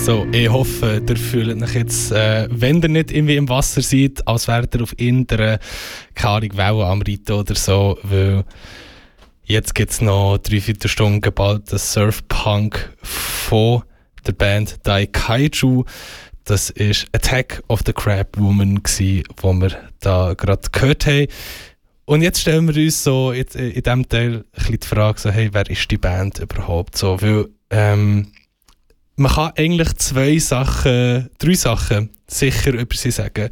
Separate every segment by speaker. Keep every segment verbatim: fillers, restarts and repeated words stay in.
Speaker 1: So, ich hoffe, ihr fühlt euch jetzt, äh, wenn ihr nicht irgendwie im Wasser seid, als wärt ihr auf irgendeiner, keine Ahnung, Welle am Reiten oder so, weil jetzt gibt es noch drei, vier Stunden geballt das Surfpunk von der Band Daikaiju. Das war Attack of the Crab Woman, wo wir da gerade gehört haben. Und jetzt stellen wir uns so in, in diesem Teil ein bisschen die Frage, so, hey, wer ist die Band überhaupt? So, weil, ähm, man kann eigentlich zwei Sachen, drei Sachen sicher über sie sagen.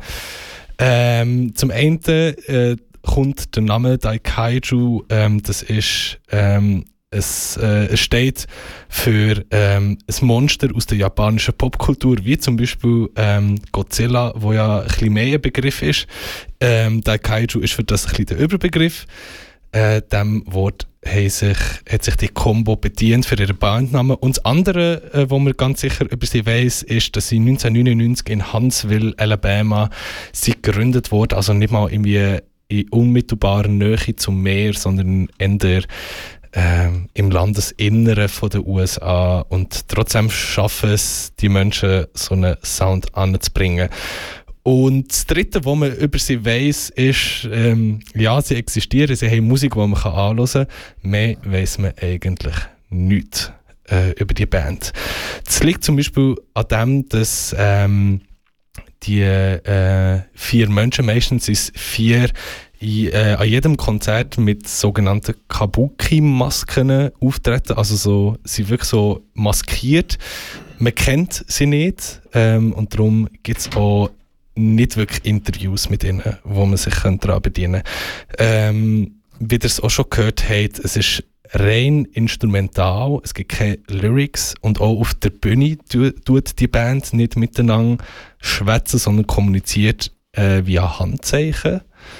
Speaker 1: Ähm, zum einen äh, kommt der Name Daikaiju, ähm, das ist, ähm, es, äh, es steht für ähm, ein Monster aus der japanischen Popkultur, wie zum Beispiel ähm, Godzilla, wo ja ein bisschen mehr ein Begriff ist. Ähm, Daikaiju ist für das ein bisschen der Überbegriff. Äh, dem Wort haben sich, hat sich die Combo bedient für ihre Bandnamen. Und das andere, äh, was man ganz sicher über sie weiss, ist, dass sie neunzehnhundertneunundneunzig in Huntsville, Alabama, sie gegründet wurde. Also nicht mal irgendwie in unmittelbarer Nähe zum Meer, sondern eher äh, im Landesinneren von den U S A. Und trotzdem schaffen es die Menschen, so einen Sound anzubringen. Und das Dritte, was man über sie weiss, ist, ähm, ja, sie existieren, sie haben Musik, die man anhören kann. Mehr weiss man eigentlich nichts äh, über die Band. Das liegt zum Beispiel an dem, dass ähm, die äh, vier Menschen, meistens sind es vier, in, äh, an jedem Konzert mit sogenannten Kabuki-Masken auftreten. Also so, sie wirklich so maskiert. Man kennt sie nicht ähm, und darum gibt es auch nicht wirklich Interviews mit ihnen, wo man sich daran bedienen könnte. Ähm, wie ihr es auch schon gehört habt, es ist rein instrumental, es gibt keine Lyrics und auch auf der Bühne tut die Band nicht miteinander schwätzen, sondern kommuniziert äh, via Handzeichen.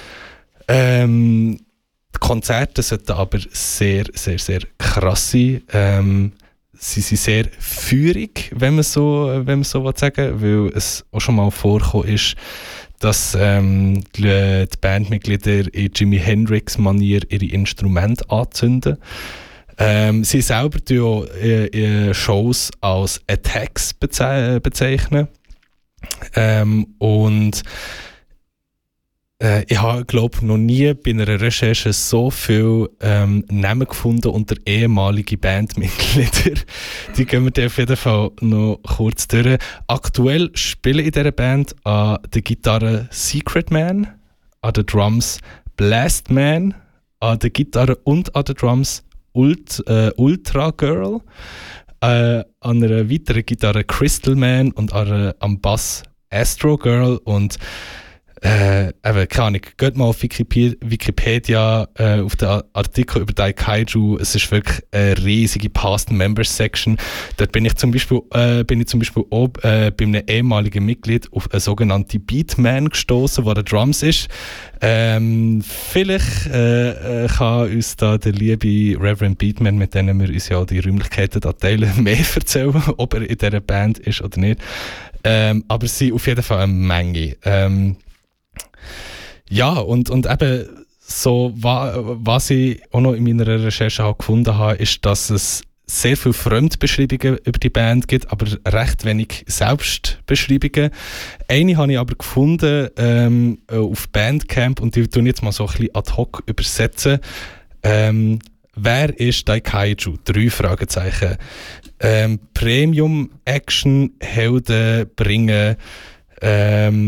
Speaker 1: Ähm, die Konzerte sollten aber sehr, sehr, sehr krass sein. Ähm, Sie sind sehr führig, wenn man so, wenn man so sagen will, weil es auch schon mal vorgekommen ist, dass ähm, die, die Bandmitglieder in Jimi Hendrix-Manier ihre Instrumente anzünden. Ähm, sie selber tun auch ihre Shows als Attacks beze- bezeichnen. Ähm, und ich habe, glaube ich, noch nie bei einer Recherche so viele ähm, Namen gefunden unter ehemaligen Bandmitglieder. Die gehen wir dir auf jeden Fall noch kurz durch. Aktuell spielen in dieser Band an der Gitarre Secret Man, an den Drums Blast Man, an der Gitarre und an den Drums Ult, äh, Ultra Girl, äh, an einer weiteren Gitarre Crystal Man und an einer, am Bass Astro Girl. Und Äh, eben, keine Ahnung, geht mal auf Wikipedia, Wikipedia äh, auf den Artikel über Daikaiju. Es ist wirklich eine riesige Past Members Section. Dort bin ich zum Beispiel, äh, bin ich zum Beispiel auch äh, bei einem ehemaligen Mitglied auf eine sogenannte Beatman gestoßen, wo der Drums ist. Ähm, vielleicht äh, äh, kann uns da der liebe Reverend Beatman, mit dem wir uns ja die Räumlichkeiten da teilen, mehr erzählen, ob er in dieser Band ist oder nicht. Ähm, aber es sind auf jeden Fall eine Menge. Ähm, Ja, und, und eben so, wa, was ich auch noch in meiner Recherche auch gefunden habe, ist, dass es sehr viele Fremdbeschreibungen über die Band gibt, aber recht wenig Selbstbeschreibungen. Eine habe ich aber gefunden ähm, auf Bandcamp und die tue ich jetzt mal so ein bisschen ad hoc übersetzen. Ähm, wer ist Daikaiju? Drei Fragezeichen. Ähm, Premium-Action-Helden bringen ähm,